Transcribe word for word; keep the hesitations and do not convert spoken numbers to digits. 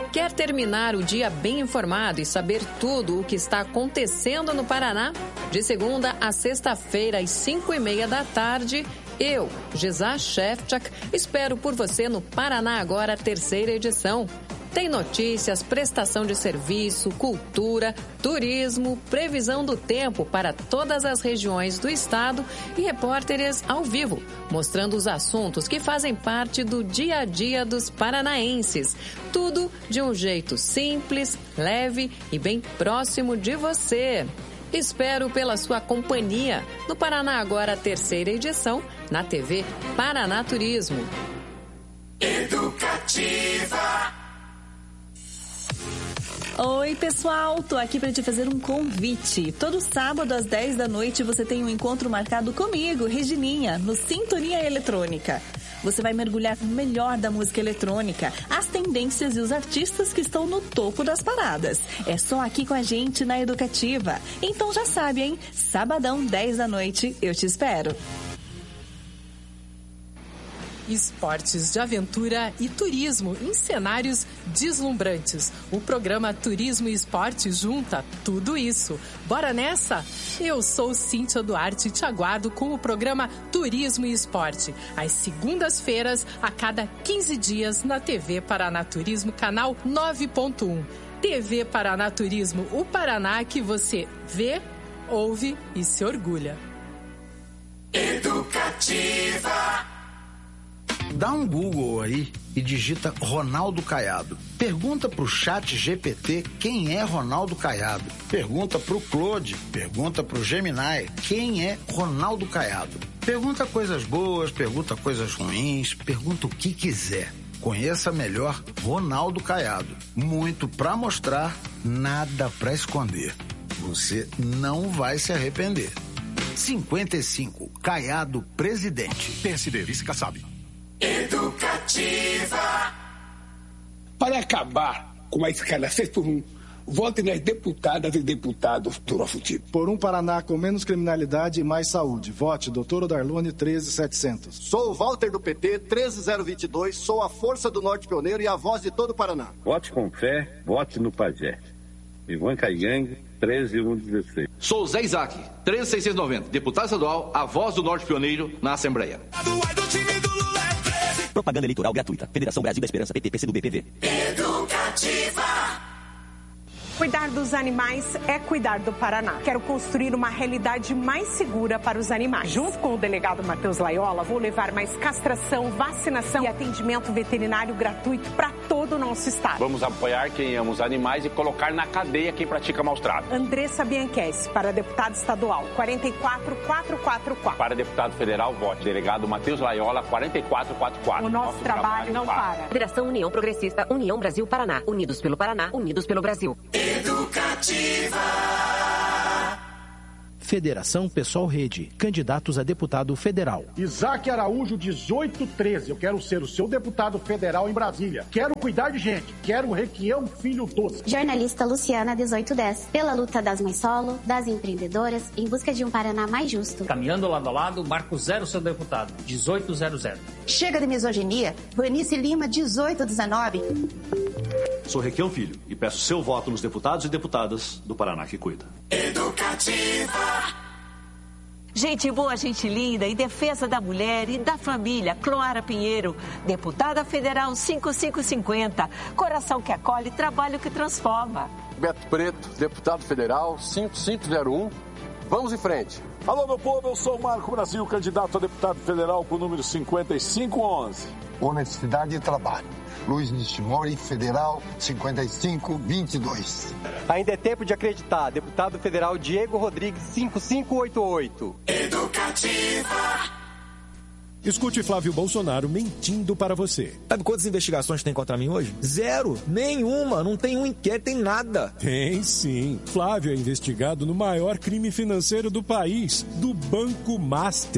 Quer terminar o dia bem informado e saber tudo o que está acontecendo no Paraná? De segunda a sexta-feira, às cinco e meia da tarde, eu, Gisá Shefchak, espero por você no Paraná Agora, terceira edição. Tem notícias, prestação de serviço, cultura, turismo, previsão do tempo para todas as regiões do estado e repórteres ao vivo, mostrando os assuntos que fazem parte do dia a dia dos paranaenses. Tudo de um jeito simples, leve e bem próximo de você. Espero pela sua companhia no Paraná Agora, terceira edição, na T V Paraná Turismo. Educativa. Oi, pessoal, tô aqui para te fazer um convite. Todo sábado às dez da noite você tem um encontro marcado comigo, Regininha, no Sintonia Eletrônica. Você vai mergulhar no melhor da música eletrônica, as tendências e os artistas que estão no topo das paradas. É só aqui com a gente na Educativa. Então já sabe, hein? Sabadão, dez da noite, eu te espero. Esportes de aventura e turismo em cenários deslumbrantes. O programa Turismo e Esporte junta tudo isso. Bora nessa? Eu sou Cíntia Duarte e te aguardo com o programa Turismo e Esporte, às segundas-feiras, a cada quinze dias, na T V Paraná Turismo, canal nove ponto um. T V Paraná Turismo, o Paraná que você vê, ouve e se orgulha. Educativa. Dá um Google aí e digita Ronaldo Caiado. Pergunta pro chat G P T quem é Ronaldo Caiado. Pergunta pro Claude, pergunta pro Gemini quem é Ronaldo Caiado. Pergunta coisas boas, pergunta coisas ruins, pergunta o que quiser. Conheça melhor Ronaldo Caiado. Muito pra mostrar, nada pra esconder. Você não vai se arrepender. cinquenta e cinco, Caiado Presidente. P S D, vice-Kassab. Educativa. Para acabar com a escala seis por um, vote nas deputadas e deputados do nosso tipo. Por um Paraná com menos criminalidade e mais saúde. Vote doutor Darlone treze mil e setecentos. Sou o Walter do P T, treze mil e vinte e dois, sou a força do Norte Pioneiro e a voz de todo o Paraná. Vote com fé, vote no Pajé. Ivan Caigangue, treze mil e dezesseis. Sou Zé Isaac, treze mil seiscentos e noventa, deputado estadual, a voz do Norte Pioneiro na Assembleia. Propaganda eleitoral gratuita. Federação Brasil da Esperança, P T, P C do B, P V. Educativa. Cuidar dos animais é cuidar do Paraná. Quero construir uma realidade mais segura para os animais. Junto com o delegado Matheus Laiola, vou levar mais castração, vacinação e atendimento veterinário gratuito para todo o nosso estado. Vamos apoiar quem ama os animais e colocar na cadeia quem pratica maus-tratos. Andressa Bianchessi, para deputado estadual, quatro quatro quatro quatro quatro. Para deputado federal, vote delegado Matheus Laiola, quatro quatro quatro quatro. O nosso, nosso trabalho, trabalho não para. para. Federação União Progressista, União Brasil Paraná. Unidos pelo Paraná, unidos pelo Brasil. Educativa. Federação Pessoal Rede, candidatos a deputado federal. Isaac Araújo, dezoito treze. Eu quero ser o seu deputado federal em Brasília. Quero cuidar de gente. Quero Requião Filho Doce. Jornalista Luciana, dezoito dez. Pela luta das mães solo, das empreendedoras, em busca de um Paraná mais justo. Caminhando lado a lado, marco zero seu deputado, dezoito zero zero. Chega de misoginia, Vanice Lima, dezoito dezenove. Sou Requião Filho e peço seu voto nos deputados e deputadas do Paraná que cuida. Educativa. Gente boa, gente linda, em defesa da mulher e da família, Cloara Pinheiro, deputada federal cinco cinco cinco zero, coração que acolhe, trabalho que transforma. Beto Preto, deputado federal cinco cinco zero um, vamos em frente. Alô, meu povo, eu sou o Marco Brasil, candidato a deputado federal com o número cinquenta e cinco onze. Honestidade e trabalho. Luiz Nishimori, federal, cinquenta e cinco vinte e dois. Ainda é tempo de acreditar. Deputado federal Diego Rodrigues, cinco cinco oito oito. Educativa. Escute Flávio Bolsonaro mentindo para você. Sabe quantas investigações tem contra mim hoje? Zero. Nenhuma. Não tem um inquérito, tem nada. Tem sim. Flávio é investigado no maior crime financeiro do país, do Banco Master.